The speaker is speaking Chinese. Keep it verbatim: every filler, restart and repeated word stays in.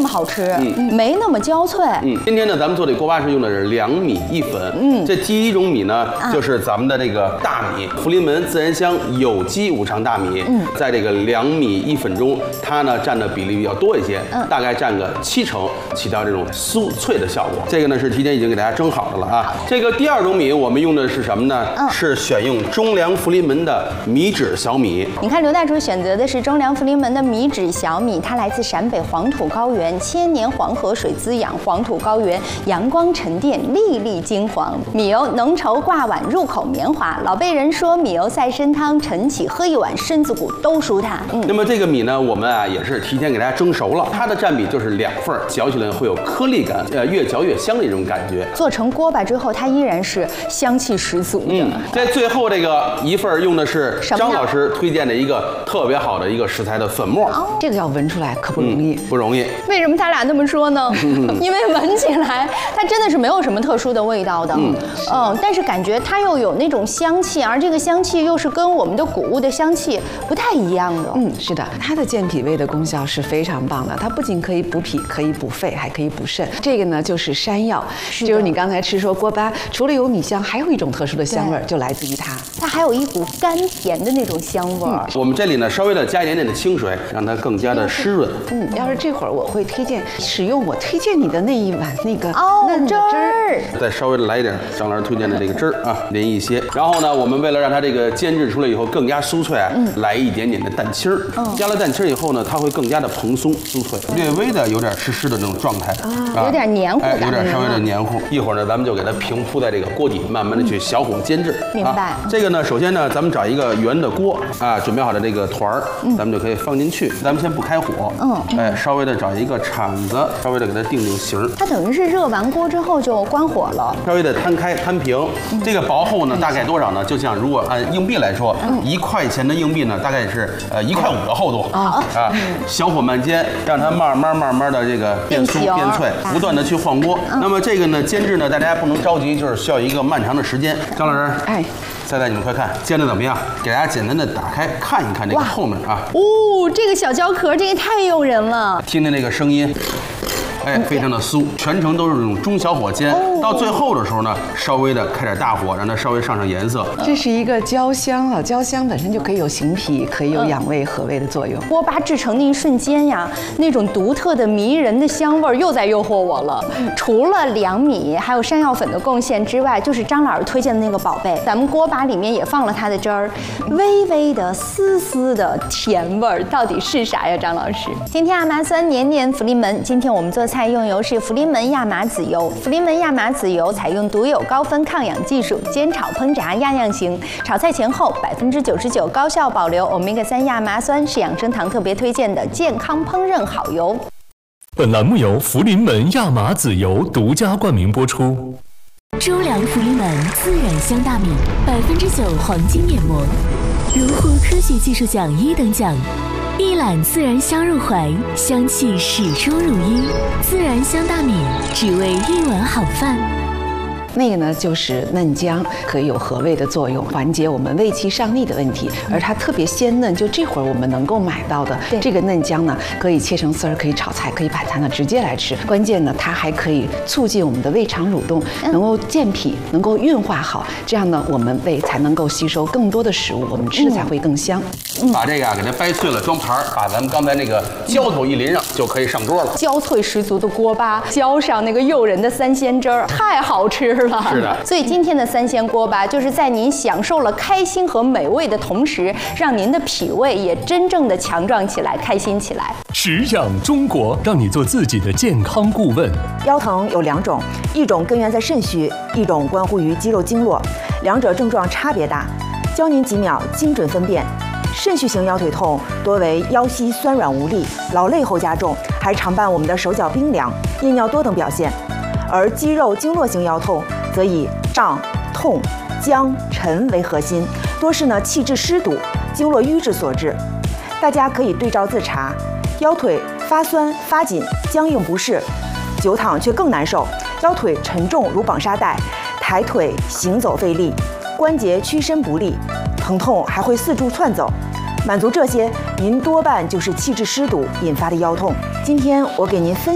好吃，嗯，没那么焦脆。 嗯，今天呢，咱们做这锅巴是用的是两米一粉。嗯，这第一种米呢，就是咱们的这个大米，福临门自然香有机五常大米。嗯，在这个两米一粉中，它呢占的比例比较多一些，嗯，大概占个七成，起到这种酥脆的效果。这个呢是提前已经给大家蒸好的了啊。这个第二种米，我们用的是什么呢？嗯，是选用中粮福临门的米脂小米。 你看刘大厨选择的是中粮福临门的米脂小米，它来自陕北黄土高原，千年黄河水滋养，黄土高原阳光沉淀，粒粒金黄。米油浓稠挂碗，入口绵滑。老辈人说米油赛参汤，晨起喝一碗，身子骨都舒坦。嗯， 那么这个米呢，我们啊也是提前给大家蒸熟了，它的占比就是两份，嚼起来会有颗粒感，呃，越嚼越香的一种感觉。 做成锅巴之后，它依然是香气十足的。 嗯，在最后这个一份用的是张老师推荐的一个特别好的一个食材的粉末。 哦，这个要闻出来可不容易， 嗯、不容易。 为什么他俩这么说呢？因为闻起来它真的是没有什么特殊的味道的。嗯，嗯，但是感觉它又有那种香气，而这个香气又是跟我们的谷物的香气不太一样的。 嗯，是的，它的健脾胃的功效是非常棒的。它不仅可以补脾，可以补肺，还可以补肾。这个呢就是山药，是就是你刚才吃说锅巴，除了有米香，还有一种特殊的香味，就来自于它。 它还有一股甘甜的那种香味儿。 嗯、我们这里呢稍微的加一点点的清水，让它更加的湿润。 嗯，要是这会儿我会推荐使用我推荐你的那一碗那个嫩汁儿， 再稍微的来一点张老师推荐的这个汁儿啊，淋一些。然后呢，我们为了让它这个煎制出来以后更加酥脆，嗯，来一点点的蛋清儿。嗯，加了蛋清儿以后呢，它会更加的蓬松酥脆，略微的有点湿湿的那种状态， 啊，有点黏糊感， 哎，有点稍微的黏糊。一会儿呢，咱们就给它平铺在这个锅底，慢慢的去小火煎制。 明白。 这个呢，首先呢，咱们找一个圆的锅啊，准备好的这个团儿，咱们就可以放进去。咱们先不开火，嗯，哎，稍微的找一个铲子，稍微的给它定定型。 它等于是热完锅之后就关火了， 稍微的摊开摊平。这个薄厚呢，大概多少呢？就像如果按硬币来说，一块钱的硬币呢，大概是呃一块五的厚度啊啊，小火慢煎，让它慢慢慢慢的这个变酥变脆，不断的去换锅。那么这个呢，煎制呢，大家不能着急，就是需要一个漫长的时间。张老师，哎。再带你们快看煎的怎么样？给大家简单的打开看一看这个后面啊。 哦，这个小胶壳，这个太诱人了。 听听那个声音。哎，非常的酥，全程都是这种中小火煎，哦、到最后的时候呢，稍微的开点大火，让它稍微上上颜色。 这是一个焦香啊，焦香本身就可以有行脾，可以有养胃和胃的作用。 锅巴制成的一瞬间呀，那种独特的迷人的香味又在诱惑我了。除了两米还有山药粉的贡献之外，就是张老师推荐的那个宝贝，咱们锅巴里面也放了它的汁儿，微微的丝丝的甜味儿，到底是啥呀？张老师，今天亚麻酸年年福临门，今天我们做菜用油是福临门亚麻籽油。福临门亚麻籽油采用独有高分抗氧技术，煎炒烹炸样样行。炒菜前后百分之九十九高效保留欧米伽三亚麻酸，是养生堂特别推荐的健康烹饪好油。 本栏目由福临门亚麻籽油独家冠名播出。 中粮福临门自然香大米，百分之九黄金面膜，荣获科学技术奖一等奖。一揽自然香入怀，香气始终如一。自然香大米，只为一碗好饭。 那个呢，就是嫩姜，可以有和胃的作用，缓解我们胃气上逆的问题。而它特别鲜嫩，就这会儿我们能够买到的这个嫩姜呢，可以切成丝儿，可以炒菜，可以把它呢直接来吃。关键呢，它还可以促进我们的胃肠蠕动，能够健脾，能够运化好，这样呢，我们胃才能够吸收更多的食物，我们吃才会更香。 嗯、把这个啊给它掰碎了装盘儿，把咱们刚才那个浇头一淋上，就可以上桌了。 焦脆十足的锅巴，浇上那个诱人的三鲜汁儿，太好吃了。 是的， 所以今天的三鲜锅巴，就是在您享受了开心和美味的同时，让您的脾胃也真正的强壮起来，开心起来。 食养中国，让你做自己的健康顾问。 腰疼有两种，一种根源在肾虚，一种关乎于肌肉经络，两者症状差别大。教您几秒精准分辨。肾虚型腰腿痛多为腰膝酸软无力、劳累后加重，还常伴我们的手脚冰凉、夜尿多等表现；而肌肉经络型腰痛则以胀、痛、僵、沉为核心，多是呢气滞湿堵、经络瘀滞所致。大家可以对照自查，腰腿发酸、发紧、僵硬不适，久躺却更难受；腰腿沉重如绑沙带，抬腿行走费力，关节屈伸不利，疼痛还会四处窜走。满足这些，您多半就是气滞湿堵引发的腰痛。今天我给您分